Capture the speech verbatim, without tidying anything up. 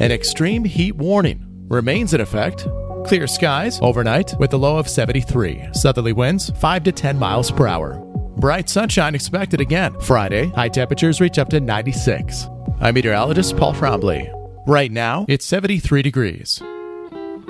An extreme heat warning remains in effect. Clear skies overnight with a low of seventy-three. Southerly winds five to ten miles per hour. Bright sunshine expected again. Friday, high temperatures reach up to ninety-six. I'm meteorologist Paul Trombley. Right now, it's seventy-three degrees.